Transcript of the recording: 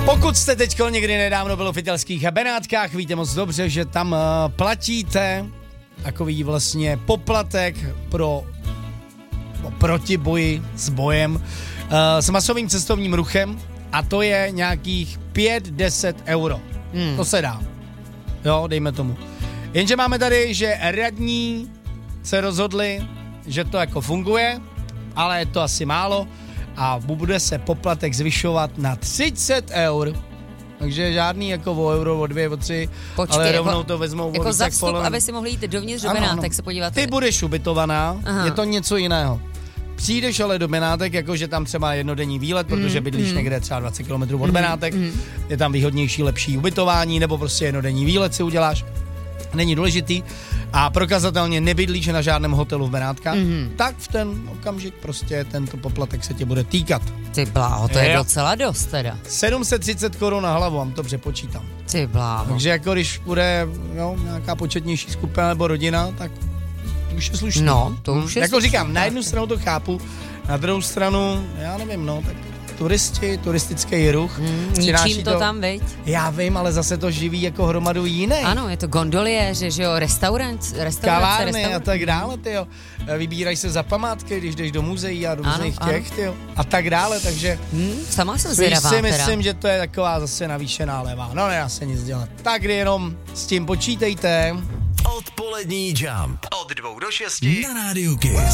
Pokud jste teďko někdy nedávno byl v italských Benátkách, víte moc dobře, že tam platíte takový vlastně poplatek proti boji s bojem s masovým cestovním ruchem a to je nějakých 5-10 euro. To se dá. Jo, dejme tomu. Jenže máme tady, že radní se rozhodli, že to jako funguje, ale je to asi málo a bude se poplatek zvyšovat na 30 eur. Takže žádný jako o euro, o 2, o 3, ale rovnou to vezmou jako za vstup, aby si mohli jít dovnitř do Benátek se podívat. Ty budeš ubytovaná, je to něco jiného. Přijdeš ale do Benátek, jakože tam třeba jednodenní výlet, protože bydlíš někde třeba 20 km od Benátek, je tam výhodnější, lepší ubytování, nebo prostě jednodenní výlet si uděláš. Není důležitý a prokazatelně nebydlíš na žádném hotelu v Benátkách, tak v ten okamžik prostě tento poplatek se tě bude týkat. Ty bláho, to je docela dost teda. 730 korun na hlavu, vám to přepočítám. Ty bláho. Takže jako když bude nějaká početnější skupina nebo rodina, tak to už je slušný. No, to už je jako slušný, říkám, na jednu stranu to chápu, na druhou stranu, já nevím, tak turistický ruch. Ničím to tam, viď? Já vím, ale zase to živí jako hromadu jiných. Ano, je to gondoliéři, že jo, restaurace, kavárny a tak dále, tyjo. Vybírají se za památky, když jdeš do muzeí a různých těch, tyjo. A tak dále, takže... sama jsem zvědavá si myslím, že to je taková zase navýšená levá. No, nedá se nic dělat. Tak kdy jenom s tím počítejte. Odpolední Jump. Od 2 do 6 na Rádiu Kiss.